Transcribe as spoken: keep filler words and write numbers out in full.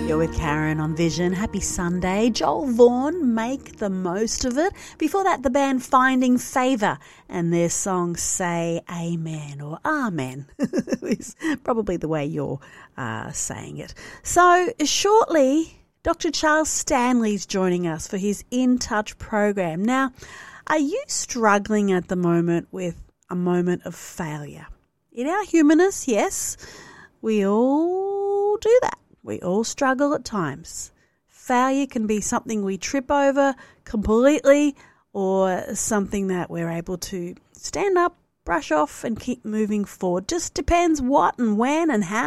You're with Karen on Vision. Happy Sunday. Joel Vaughan, Make the Most of It. Before that, the band Finding Favour and their song Say Amen or Amen is probably the way you're uh, saying it. So shortly, Doctor Charles Stanley's joining us for his In Touch program. Now, are you struggling at the moment with a moment of failure? In our humanness, yes, we all do that. We all struggle at times. Failure can be something we trip over completely or something that we're able to stand up, brush off and keep moving forward. Just depends what and when and how